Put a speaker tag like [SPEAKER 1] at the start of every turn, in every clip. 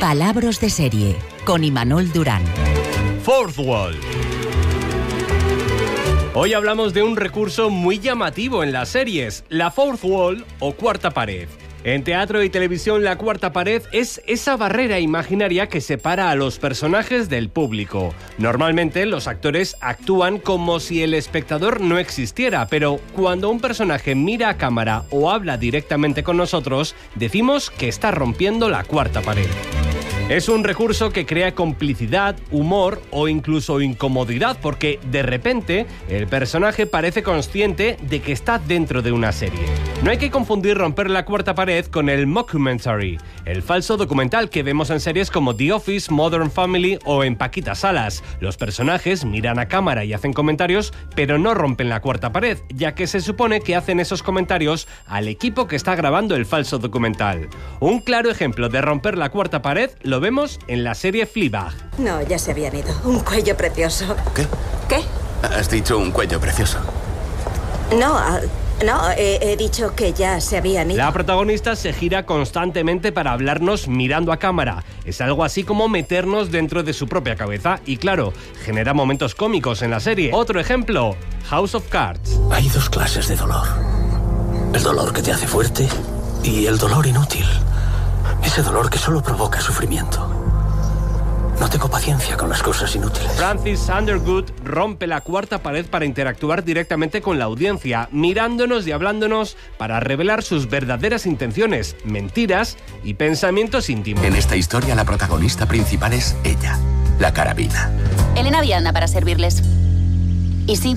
[SPEAKER 1] Palabras de serie, con Imanol Durán.
[SPEAKER 2] Fourth Wall. Hoy hablamos de un recurso muy llamativo en las series, la Fourth Wall o cuarta pared. En teatro y televisión, la cuarta pared es esa barrera imaginaria que separa a los personajes del público. Normalmente, los actores actúan como si el espectador no existiera, pero cuando un personaje mira a cámara o habla directamente con nosotros, decimos que está rompiendo la cuarta pared. Es un recurso que crea complicidad, humor o incluso incomodidad porque, de repente, el personaje parece consciente de que está dentro de una serie. No hay que confundir romper la cuarta pared con el mockumentary, el falso documental que vemos en series como The Office, Modern Family o en Paquita Salas. Los personajes miran a cámara y hacen comentarios, pero no rompen la cuarta pared, ya que se supone que hacen esos comentarios al equipo que está grabando el falso documental. Un claro ejemplo de romper la cuarta pared lo vemos en la serie Fleabag.
[SPEAKER 3] No, ya se habían ido. Un cuello precioso.
[SPEAKER 4] ¿Qué?
[SPEAKER 3] ¿Qué?
[SPEAKER 4] Has dicho un cuello precioso.
[SPEAKER 3] No, he dicho que ya se habían ido.
[SPEAKER 2] La protagonista se gira constantemente para hablarnos mirando a cámara. Es algo así como meternos dentro de su propia cabeza y, claro, genera momentos cómicos en la serie. Otro ejemplo, House of Cards.
[SPEAKER 5] Hay dos clases de dolor. El dolor que te hace fuerte y el dolor inútil. Ese dolor que solo provoca sufrimiento. No tengo paciencia con las cosas inútiles.
[SPEAKER 2] Frances Underwood rompe la cuarta pared para interactuar directamente con la audiencia, mirándonos y hablándonos para revelar sus verdaderas intenciones, mentiras y pensamientos íntimos.
[SPEAKER 4] En esta historia la protagonista principal es ella, la carabina.
[SPEAKER 6] Elena Viana para servirles. Y sí,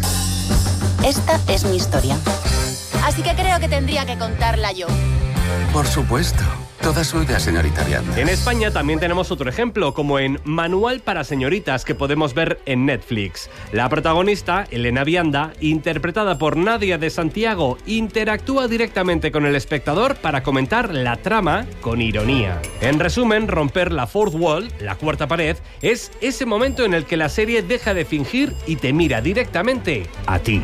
[SPEAKER 6] esta es mi historia. Así que creo que tendría que contarla yo.
[SPEAKER 4] Por supuesto. Toda suya, señorita Viana.
[SPEAKER 2] En España también tenemos otro ejemplo, como en Manual para señoritas, que podemos ver en Netflix. La protagonista, Elena Vianda, interpretada por Nadia de Santiago, interactúa directamente con el espectador para comentar la trama con ironía. En resumen, romper la fourth wall, la cuarta pared, es ese momento en el que la serie deja de fingir y te mira directamente a ti.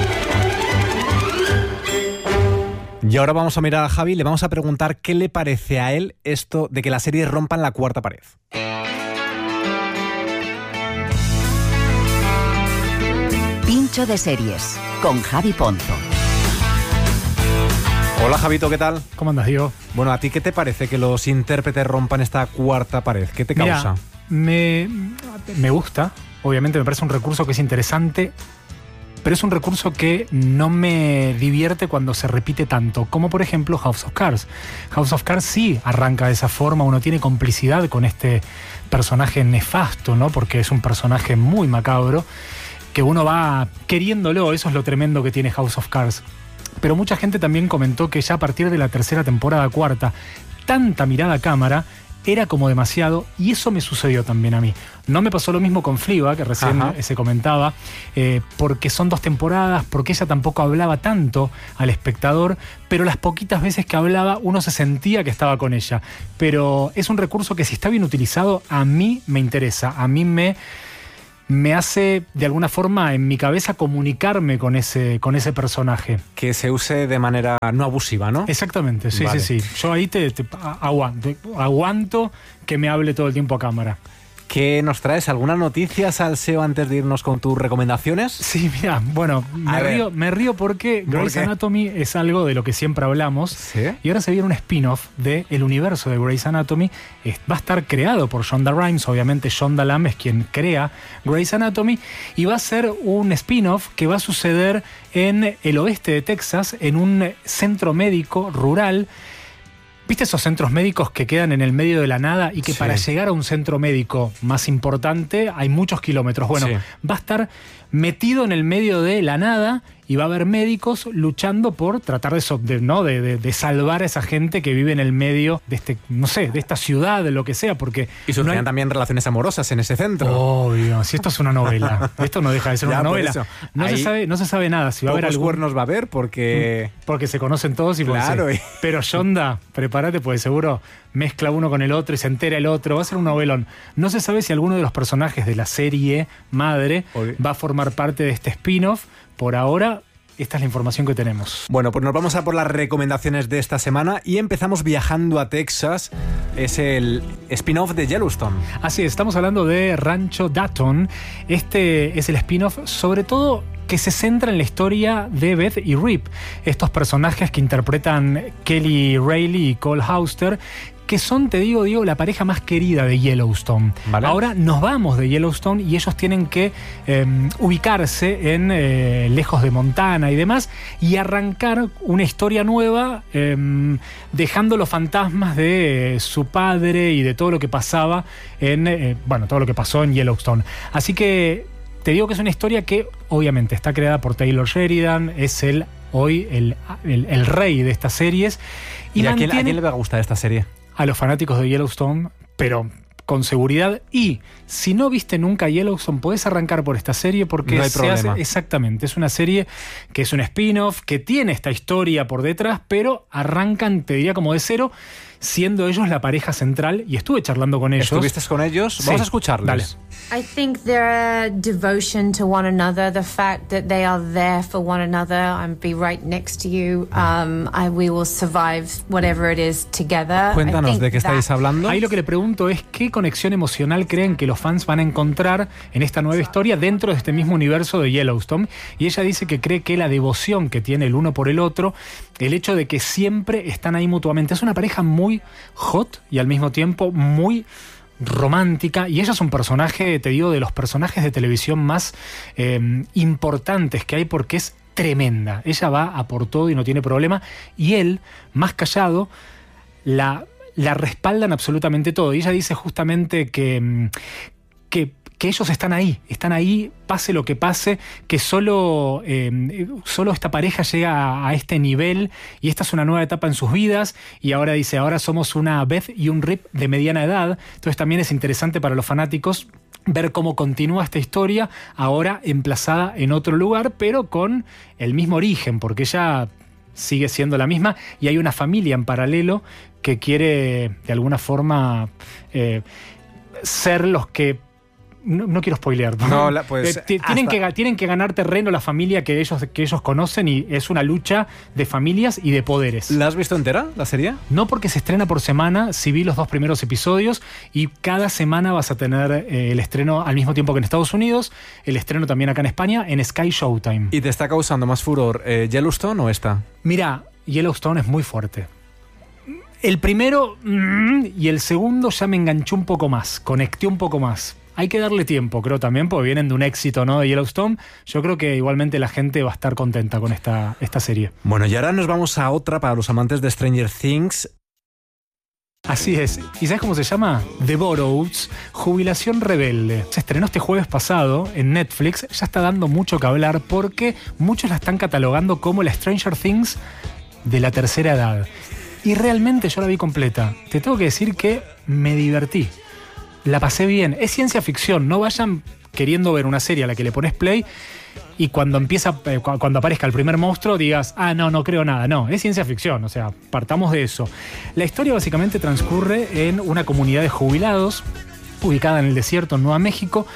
[SPEAKER 7] Y ahora vamos a mirar a Javi y le vamos a preguntar qué le parece a él esto de que las series rompan la cuarta pared.
[SPEAKER 1] Pincho de series, con Javi Ponzo.
[SPEAKER 7] Hola Javito, ¿qué tal?
[SPEAKER 8] ¿Cómo andas, Diego?
[SPEAKER 7] Bueno, ¿a ti qué te parece que los intérpretes rompan esta cuarta pared? ¿Qué te causa?
[SPEAKER 8] Mira, me gusta, obviamente me parece un recurso que es interesante, pero es un recurso que no me divierte cuando se repite tanto, como por ejemplo House of Cards. House of Cards sí arranca de esa forma, uno tiene complicidad con este personaje nefasto, ¿no? Porque es un personaje muy macabro, que uno va queriéndolo, eso es lo tremendo que tiene House of Cards. Pero mucha gente también comentó que ya a partir de la tercera temporada, cuarta, tanta mirada a cámara era como demasiado, y eso me sucedió también a mí. No me pasó lo mismo con Fleabag, que recién se comentaba, porque son 2 temporadas, porque ella tampoco hablaba tanto al espectador, pero las poquitas veces que hablaba uno se sentía que estaba con ella. Pero es un recurso que si está bien utilizado, a mí me interesa, a mí me hace de alguna forma en mi cabeza comunicarme con ese personaje.
[SPEAKER 7] Que se use de manera no abusiva, ¿no?
[SPEAKER 8] Exactamente, sí, vale. Sí. Yo ahí te aguanto que me hable todo el tiempo a cámara.
[SPEAKER 7] ¿Qué nos traes? ¿Alguna noticia, Salseo, antes de irnos con tus recomendaciones?
[SPEAKER 8] Sí, mira, bueno, me río porque Grey's Anatomy es algo de lo que siempre hablamos. ¿Sí? Y ahora se viene un spin-off del universo de Grey's Anatomy. Va a estar creado por Shonda Rhimes, obviamente Shonda Lam es quien crea Grey's Anatomy, y va a ser un spin-off que va a suceder en el oeste de Texas, en un centro médico rural. ¿Viste esos centros médicos que quedan en el medio de la nada y que para llegar a un centro médico más importante hay muchos kilómetros? Bueno, va a estar metido en el medio de la nada y va a haber médicos luchando por tratar de salvar a esa gente que vive en el medio de de esta ciudad, de lo que sea, porque...
[SPEAKER 7] Y surgirán también relaciones amorosas en ese centro.
[SPEAKER 8] Obvio, si esto es una novela. Esto no deja de ser una novela. No se sabe nada. Si va a haber algún...
[SPEAKER 7] cuernos va a haber porque
[SPEAKER 8] se conocen todos y
[SPEAKER 7] claro.
[SPEAKER 8] Pero Shonda, prepárate porque seguro mezcla uno con el otro y se entera el otro. Va a ser un novelón. No se sabe si alguno de los personajes de la serie madre va a formar parte de este spin-off. Por ahora, esta es la información que tenemos.
[SPEAKER 7] Bueno, pues nos vamos a por las recomendaciones de esta semana y empezamos viajando a Texas es el spin-off de Yellowstone.
[SPEAKER 8] Así es, estamos hablando de Rancho Dayton. Este es el spin-off, sobre todo, que se centra en la historia de Beth y Rip, estos personajes que interpretan Kelly Reilly y Cole Hauster, que son, te digo, la pareja más querida de Yellowstone. ¿Vale? Ahora nos vamos de Yellowstone y ellos tienen que ubicarse en lejos de Montana y demás, y arrancar una historia nueva, dejando los fantasmas de su padre y de todo lo que pasaba todo lo que pasó en Yellowstone. Así que te digo que es una historia que obviamente está creada por Taylor Sheridan, es hoy el rey de estas series.
[SPEAKER 7] ¿Y a quién le va a gustar esta serie?
[SPEAKER 8] A los fanáticos de Yellowstone, pero con seguridad. Y si no viste nunca Yellowstone, podés arrancar por esta serie porque
[SPEAKER 7] no hay problema.
[SPEAKER 8] Exactamente, es una serie que es un spin-off, que tiene esta historia por detrás, pero arrancan, te diría, como de cero, siendo ellos la pareja central, y estuve charlando con ellos.
[SPEAKER 7] ¿Estuviste con ellos? Vamos a escucharles.
[SPEAKER 8] Dale.
[SPEAKER 9] I think their devotion to one another, the fact that they are there for one another, and be right next to you, we will survive whatever it is together.
[SPEAKER 7] Cuéntanos de qué estáis hablando.
[SPEAKER 8] Ahí lo que le pregunto es qué conexión emocional creen que los fans van a encontrar en esta nueva historia dentro de este mismo universo de Yellowstone. Y ella dice que cree que la devoción que tiene el uno por el otro, el hecho de que siempre están ahí mutuamente, es una pareja muy hot y al mismo tiempo muy romántica, y ella es un personaje, te digo, de los personajes de televisión más importantes que hay, porque es tremenda. Ella va a por todo y no tiene problema, y él, más callado, la respaldan absolutamente todo. Y ella dice justamente que ellos están ahí, pase lo que pase, que solo esta pareja llega a este nivel, y esta es una nueva etapa en sus vidas, y ahora dice, ahora somos una Beth y un Rip de mediana edad. Entonces también es interesante para los fanáticos ver cómo continúa esta historia, ahora emplazada en otro lugar, pero con el mismo origen, porque ella sigue siendo la misma, y hay una familia en paralelo que quiere, de alguna forma, ser los que... No quiero spoilear.
[SPEAKER 7] No, pues,
[SPEAKER 8] tienen que ganar terreno la familia que ellos conocen, y es una lucha de familias y de poderes.
[SPEAKER 7] ¿La has visto entera, la serie?
[SPEAKER 8] No, porque se estrena por semana. Sí vi los 2 primeros episodios, y cada semana vas a tener el estreno al mismo tiempo que en Estados Unidos, el estreno también acá en España, en Sky Showtime.
[SPEAKER 7] ¿Y te está causando más furor Yellowstone o esta?
[SPEAKER 8] Mira, Yellowstone es muy fuerte. El primero y el segundo ya me enganchó un poco más, conecté un poco más. Hay que darle tiempo, creo también, porque vienen de un éxito, ¿no?, de Yellowstone. Yo creo que igualmente la gente va a estar contenta con esta serie.
[SPEAKER 7] Bueno, y ahora nos vamos a otra para los amantes de Stranger Things.
[SPEAKER 8] Así es. ¿Y sabes cómo se llama? The Boroughs, Jubilación Rebelde. Se estrenó este jueves pasado en Netflix. Ya está dando mucho que hablar porque muchos la están catalogando como la Stranger Things de la tercera edad. Y realmente yo la vi completa. Te tengo que decir que me divertí. La pasé bien. Es ciencia ficción. No vayan queriendo ver una serie a la que le pones play y cuando aparezca el primer monstruo digas, no creo nada. No, es ciencia ficción. O sea, partamos de eso. La historia básicamente transcurre en una comunidad de jubilados ubicada en el desierto, en Nueva México.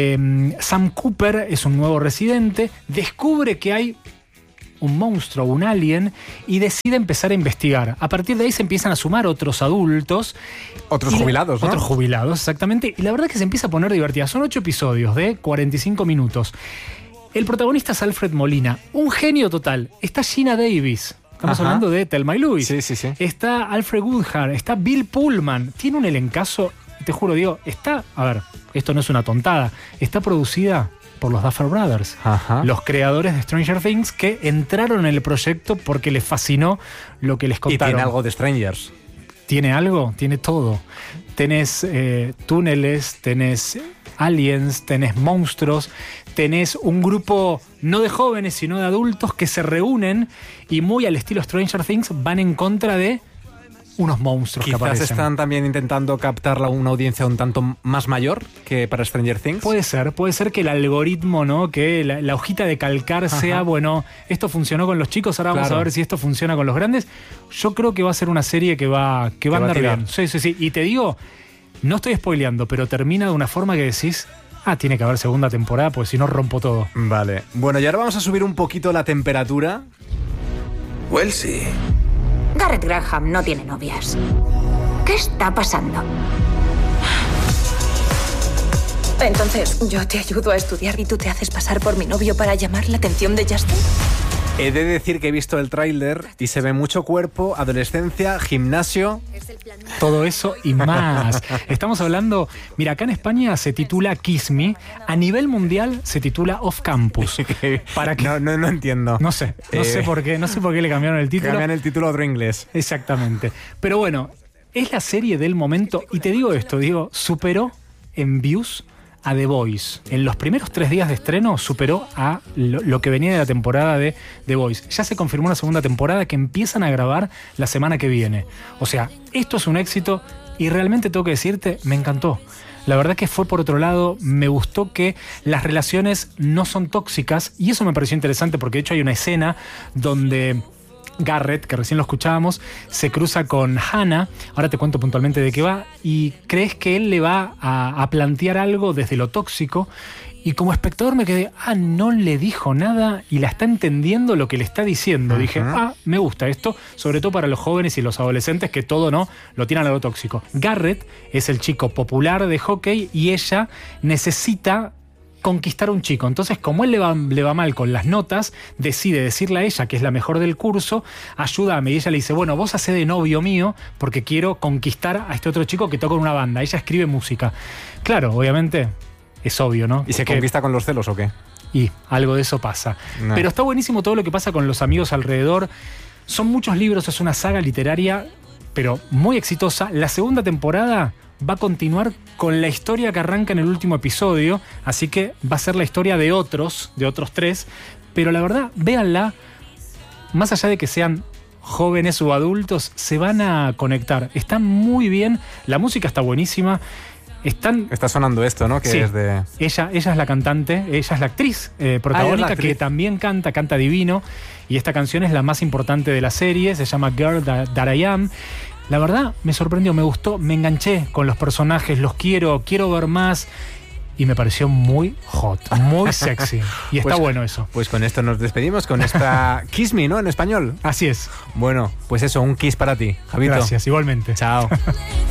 [SPEAKER 8] Sam Cooper es un nuevo residente. Descubre que hay un monstruo, un alien, y decide empezar a investigar. A partir de ahí se empiezan a sumar otros adultos.
[SPEAKER 7] Otros jubilados, ¿no?
[SPEAKER 8] Otros jubilados, exactamente. Y la verdad es que se empieza a poner divertida. Son 8 episodios de 45 minutos. El protagonista es Alfred Molina, un genio total. Está Gina Davis. Estamos hablando de Thelma y Louise.
[SPEAKER 7] Sí.
[SPEAKER 8] Está Alfred Woodard, está Bill Pullman. Tiene un elencazo, te juro, digo, a ver, esto no es una tontada. Está producida por los Duffer Brothers, los creadores de Stranger Things, que entraron en el proyecto porque les fascinó lo que les contaron.
[SPEAKER 7] Y tiene algo de Strangers.
[SPEAKER 8] ¿Tiene algo? Tiene todo. Tenés túneles, tenés aliens, tenés monstruos, tenés un grupo no de jóvenes, sino de adultos que se reúnen y, muy al estilo Stranger Things, van en contra de unos monstruos que aparecen.
[SPEAKER 7] Quizás están también intentando captar una audiencia un tanto más mayor que para Stranger Things.
[SPEAKER 8] Puede ser que el algoritmo, ¿no?, que la hojita de calcar sea, bueno, esto funcionó con los chicos, ahora vamos a ver si esto funciona con los grandes. Yo creo que va a ser una serie que va a andar bien. Sí. Y te digo, no estoy spoileando, pero termina de una forma que decís, tiene que haber segunda temporada, pues si no rompo todo.
[SPEAKER 7] Vale. Bueno, y ahora vamos a subir un poquito la temperatura.
[SPEAKER 5] Wellesley.
[SPEAKER 10] Garrett Graham no tiene novias. ¿Qué está pasando?
[SPEAKER 11] Entonces, yo te ayudo a estudiar y tú te haces pasar por mi novio para llamar la atención de Justin.
[SPEAKER 7] He de decir que he visto el tráiler y se ve mucho cuerpo, adolescencia, gimnasio.
[SPEAKER 8] Todo eso y más. Estamos hablando, mira, acá en España se titula Kiss Me, a nivel mundial se titula Off Campus. ¿Para qué?
[SPEAKER 7] No entiendo.
[SPEAKER 8] No sé por qué le cambiaron el título.
[SPEAKER 7] Cambian el título a otro inglés.
[SPEAKER 8] Exactamente. Pero bueno, es la serie del momento y te digo esto, superó en views a The Voice. En los primeros 3 días de estreno superó a lo que venía de la temporada de The Voice. Ya se confirmó una segunda temporada que empiezan a grabar la semana que viene. O sea, esto es un éxito y realmente tengo que decirte, me encantó. La verdad que fue por otro lado, me gustó que las relaciones no son tóxicas y eso me pareció interesante porque de hecho hay una escena donde Garrett, que recién lo escuchábamos, se cruza con Hannah, ahora te cuento puntualmente de qué va, y crees que él le va a plantear algo desde lo tóxico, y como espectador me quedé, no le dijo nada y la está entendiendo lo que le está diciendo. Uh-huh. Dije, me gusta esto, sobre todo para los jóvenes y los adolescentes que todo no lo tiran a lo tóxico. Garrett es el chico popular de hockey y ella necesita conquistar a un chico. Entonces, como él le va mal con las notas, decide decirle a ella que es la mejor del curso, ayúdame. Y ella le dice, bueno, vos hacé de novio mío porque quiero conquistar a este otro chico que toca en una banda. Ella escribe música. Claro, obviamente, es obvio, ¿no?
[SPEAKER 7] ¿Y se conquista con los celos o qué?
[SPEAKER 8] Y algo de eso pasa. No. Pero está buenísimo todo lo que pasa con los amigos alrededor. Son muchos libros, es una saga literaria, pero muy exitosa. La segunda temporada va a continuar con la historia que arranca en el último episodio, así que va a ser la historia de otros 3, pero la verdad, véanla, más allá de que sean jóvenes o adultos, se van a conectar. Está muy bien, la música está buenísima.
[SPEAKER 7] Está sonando esto, ¿no? Que
[SPEAKER 8] sí,
[SPEAKER 7] es de...
[SPEAKER 8] ella es la cantante, ella es la actriz protagónica, que también canta divino, y esta canción es la más importante de la serie, se llama Girl That I Am. La verdad, me sorprendió, me gustó, me enganché con los personajes, los quiero ver más. Y me pareció muy hot, muy sexy. Y está bueno eso.
[SPEAKER 7] Pues con esto nos despedimos, con esta Kiss Me, ¿no? En español.
[SPEAKER 8] Así es.
[SPEAKER 7] Bueno, pues eso, un kiss para ti, Javito.
[SPEAKER 8] Gracias, igualmente.
[SPEAKER 7] Chao.